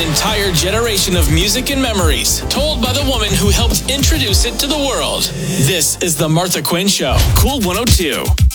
an entire generation of music and memories, told by the woman who helped introduce it to the world. This is The Martha Quinn Show, Cool 102.